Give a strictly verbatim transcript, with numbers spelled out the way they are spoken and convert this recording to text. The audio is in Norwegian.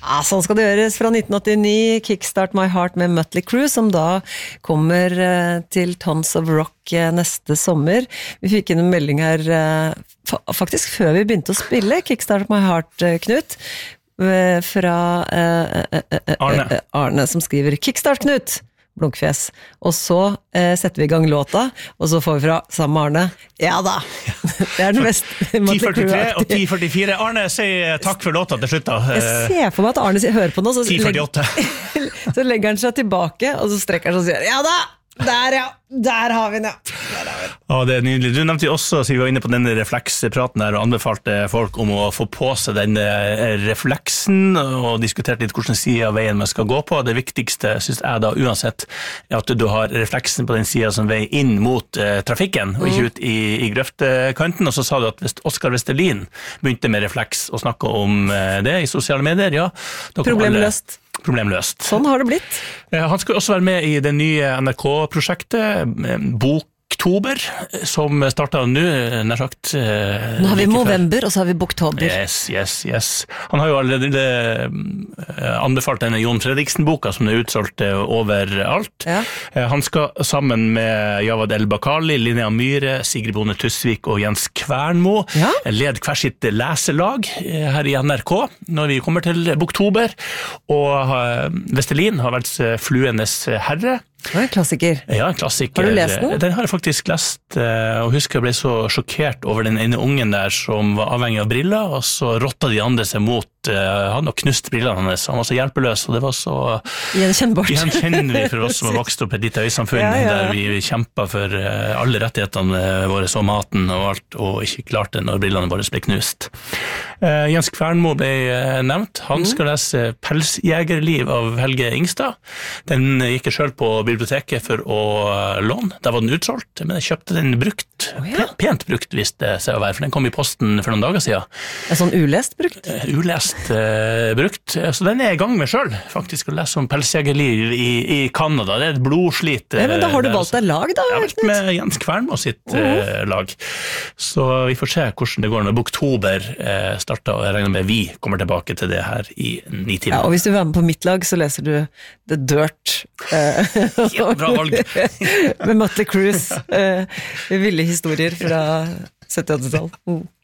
Ja, sånn skal det gjøres fra nitten åttini, Kickstart My Heart med Mötley Crüe, som da kommer eh, til Tons of Rock eh, neste sommer. Vi fikk inn en melding her, eh, fa faktisk før vi begynte å spille Kickstart My Heart, eh, Knut, eh, fra eh, eh, eh, Arne. Arne, som skriver Kickstart Knut, blunkfjes. Og så eh, setter vi i gang låta, og så får vi fra samme Arne. Ja da, det er den beste. ti førtitre og ti førtifire. Arne, si takk for låta til slutt da. Jeg ser for meg at Arne hører på nå, så, ti førtiåtte. legger, så legger han seg tilbake, og så strekker han seg og sier, ja da, der ja, der har vi den, ja. Der har vi den. Ja, det er nydelig. Du nevnte jo også, så vi var inne på denne reflekspraten her, og anbefalte folk om å få på seg denne refleksen, og diskuterte litt hvordan siden av veien man skal gå på. Det viktigste, synes jeg da, uansett, er at du har refleksen på den siden som vei inn mot eh, trafikken, og ikke ut i, i grøftekanten. Og så sa du at hvis Oskar Vestelin begynte med refleks og snakket om eh, det i sosiale medier, ja. Problemløst. Problemløst. Sånn har det blitt. Han skal også være med i det nye N R K-prosjektet, Boktober, som startet nå, nær sagt. Nå har vi like november, og så har vi Boktober. Yes, yes, yes. Han har jo allerede anbefalt denne Jon Fredriksen-boka, som er utsolgt overalt. Ja. Han skal sammen med Javad El-Bakali, Linnea Myhre, Sigrid Bonde Tusvik og Jens Kvernmo Ja. led hver sitt leselag her i N R K når vi kommer til Boktober. Og Vestelin har vært Fluenes herre. Det er en klassiker. Ja, en klassiker. Har du lest den? Den har jeg faktisk lest, og husker jeg ble så sjokkert over den ene ungen der som var avhengig av briller, og så rotta de andre seg mot, han har knust brillene hans, han var så hjelpeløs, og det var så Gjenkjennbart. gjenkjennelig for oss som har vokst opp i et lite øysamfunn, Ja, ja. der vi kjempet for alle rettighetene våre, så maten og alt, og ikke klarte når brillene våre ble knust. Uh, Jens Kvernmo ble nevnt, han skal lese Pelsjegerliv av Helge Ingstad. Den gikk jeg selv på biblioteket for å låne. Der var den utsolgt, men jeg kjøpte den brukt. Oh, ja. Pent brukt, hvis det ser å være, for den kom i posten for noen dager siden. En sånn ulest brukt? Uh, ulest uh, brukt. Så den er jeg i gang med selv, faktisk, å lese om pelsjegerliv i, i Kanada. Det er et blodslit. Ja, men da har du valgt deg lag, da? Jeg har valgt med Jens Kvernmo sitt uh, lag. Så vi får se hvordan det går når Boktober uh, starter, og jeg regner med vi kommer tilbake til det her i ni timer. Ja, og hvis du er med på mitt lag, så leser du The Dirt. Ja, bra valg. Med Mötley Crüe. Uh, ville historier fra sytti-åttitall. Mm.